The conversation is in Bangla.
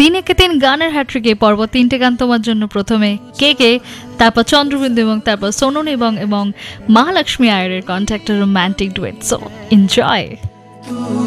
তিন একে তিন গানের হ্যাট্রিকে পর্ব 3টে গান তোমার জন্য। প্রথমে কে কে, তারপর চন্দ্রবিন্দু এবং তারপর সোনু নিগম এবং Mahalakshmi আয়ারের contact romantic duet. So enjoy.